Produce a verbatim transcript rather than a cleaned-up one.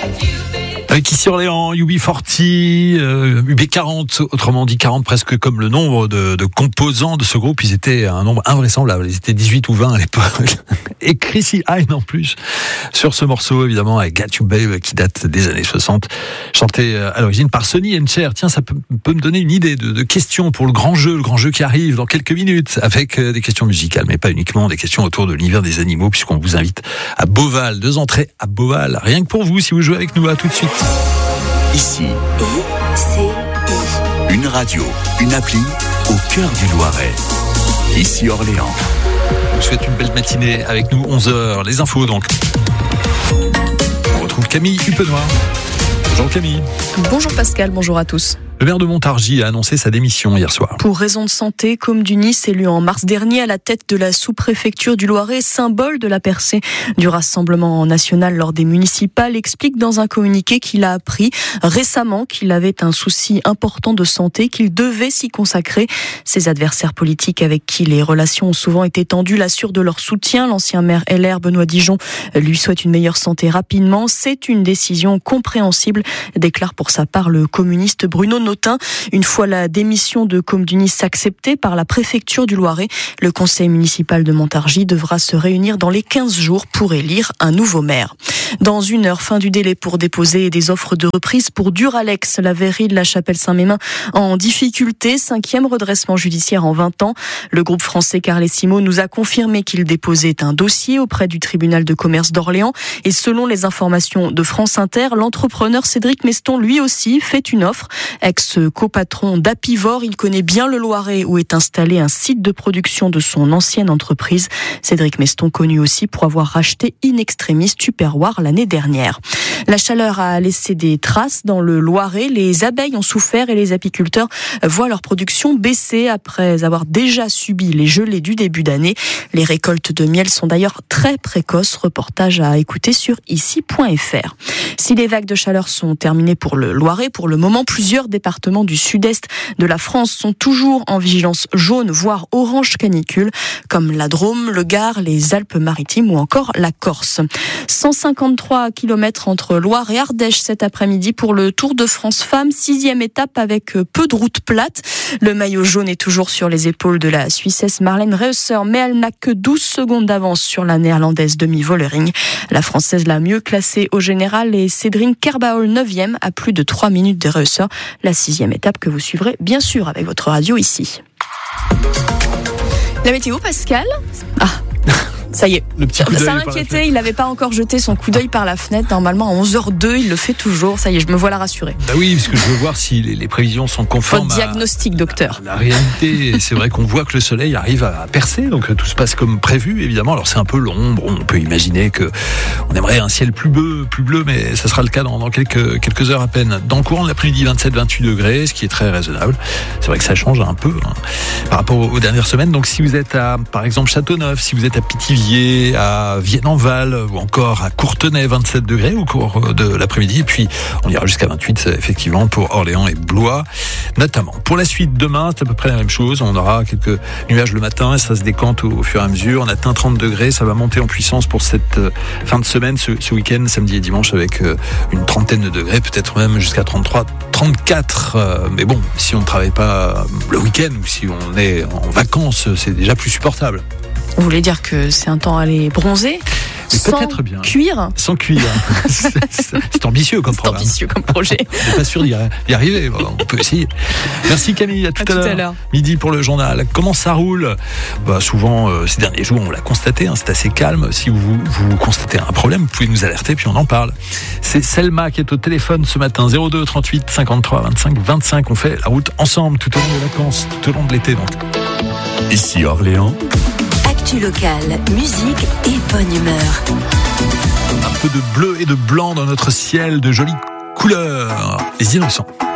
Avec ici Orléans, U B quarante, euh, U B quarante, autrement dit quarante, presque comme le nombre de, de composants de ce groupe. Ils étaient un nombre invraisemblable. Ils étaient dix-huit ou vingt à l'époque. Et Chrissy Hynde en plus sur ce morceau, évidemment, avec Got You Babe, qui date des années soixante, chanté à l'origine par Sonny and Cher. Tiens, ça peut, peut me donner une idée de, de questions pour le grand jeu, le grand jeu qui arrive dans quelques minutes, avec des questions musicales, mais pas uniquement, des questions autour de l'univers des animaux, puisqu'on vous invite à Beauval. Deux entrées à Beauval, rien que pour vous, si vous jouez avec nous. À tout de suite. Ici, I C I. Une radio, une appli au cœur du Loiret. Ici Orléans. Je vous souhaite une belle matinée avec nous, onze heures, les infos donc. On retrouve Camille Huppenoir. Bonjour Camille. Bonjour Pascal, bonjour à tous. Le maire de Montargis a annoncé sa démission hier soir. Pour raison de santé, Côme du Nice, élu en mars dernier à la tête de la sous-préfecture du Loiret, symbole de la percée du Rassemblement national lors des municipales, explique dans un communiqué qu'il a appris récemment qu'il avait un souci important de santé, qu'il devait s'y consacrer. Ses adversaires politiques avec qui les relations ont souvent été tendues l'assurent de leur soutien. L'ancien maire L R, Benoît Dijon, lui souhaite une meilleure santé rapidement. C'est une décision compréhensible, déclare pour sa part le communiste Bruno Notin. Une fois la démission de Côme du Nice acceptée par la préfecture du Loiret, le conseil municipal de Montargis devra se réunir dans les quinze jours pour élire un nouveau maire. Dans une heure, fin du délai pour déposer des offres de reprise pour Duralex, la verrerie de la Chapelle-Saint-Mémin en difficulté, cinquième redressement judiciaire en vingt ans. Le groupe français Carlesimo nous a confirmé qu'il déposait un dossier auprès du tribunal de commerce d'Orléans et selon les informations de France Inter, l'entrepreneur Cédric Meston lui aussi fait une offre. Ex-copatron d'Apivore, il connaît bien le Loiret où est installé un site de production de son ancienne entreprise. Cédric Meston, connu aussi pour avoir racheté in extremis Tupperware l'année dernière. La chaleur a laissé des traces dans le Loiret. Les abeilles ont souffert et les apiculteurs voient leur production baisser après avoir déjà subi les gelées du début d'année. Les récoltes de miel sont d'ailleurs très précoces. Reportage à écouter sur ici point f r. Si les vagues de chaleur sont terminées pour le Loiret, pour le moment, plusieurs départements du sud-est de la France sont toujours en vigilance jaune, voire orange canicule, comme la Drôme, le Gard, les Alpes-Maritimes ou encore la Corse. cent cinquante-trois kilomètres entre Loire et Ardèche cet après-midi pour le Tour de France Femmes, sixième étape avec peu de routes plates. Le maillot jaune est toujours sur les épaules de la Suissesse Marlène Reusser, mais elle n'a que douze secondes d'avance sur la néerlandaise Demi Vollering. La française la mieux classée au général est Cédrine Kerbaol, neuvième à plus de trois minutes de Reusser. La sixième étape que vous suivrez bien sûr avec votre radio ici. La météo, Pascal ? Ah ça y est, le petit coup d'œil ça l'inquiétait, il n'avait pas encore jeté son coup d'œil par la fenêtre. Normalement, à onze heures deux, il le fait toujours. Ça y est, je me vois la rassurer. Bah oui, parce que je veux voir si les, les prévisions sont conformes. Votre diagnostic, à, docteur. À la réalité, c'est vrai qu'on voit que le soleil arrive à percer, donc tout se passe comme prévu, évidemment. Alors c'est un peu l'ombre, on peut imaginer que on aimerait un ciel plus bleu, plus bleu, mais ça sera le cas dans, dans quelques, quelques heures à peine. Dans le courant de l'après-midi, vingt-sept à vingt-huit degrés, ce qui est très raisonnable. C'est vrai que ça change un peu hein, par rapport aux, aux dernières semaines. Donc si vous êtes à, par exemple, Châteauneuf, si vous êtes à Pithiviers, à Vienne-en-Val ou encore à Courtenay, vingt-sept degrés au cours de l'après-midi. Et puis, on ira jusqu'à vingt-huit, effectivement, pour Orléans et Blois, notamment. Pour la suite, demain, c'est à peu près la même chose. On aura quelques nuages le matin et ça se décante au, au fur et à mesure. On atteint trente degrés. Ça va monter en puissance pour cette fin de semaine, ce, ce week-end, samedi et dimanche, avec une trentaine de degrés, peut-être même jusqu'à trente-trois, trente-quatre. Mais bon, si on ne travaille pas le week-end ou si on est en vacances, c'est déjà plus supportable. Vous voulez dire que c'est un temps à aller bronzer sans peut-être bien. cuire Sans cuire. c'est, c'est ambitieux comme c'est programme. ambitieux comme projet. On n'est pas sûr d'y arriver. Bon, on peut essayer. Merci Camille. À tout à, à, à, tout l'heure. à l'heure. Midi pour le journal. Comment ça roule ? Bah, souvent, euh, ces derniers jours, on l'a constaté. Hein, c'est assez calme. Si vous, vous constatez un problème, vous pouvez nous alerter puis on en parle. C'est Selma qui est au téléphone ce matin. zéro deux trente-huit cinquante-trois vingt-cinq vingt-cinq. On fait la route ensemble tout au long des vacances, tout au long de l'été. Donc. Ici Orléans. Actu locale, musique et bonne humeur. Un peu de bleu et de blanc dans notre ciel, de jolies couleurs. Les innocents.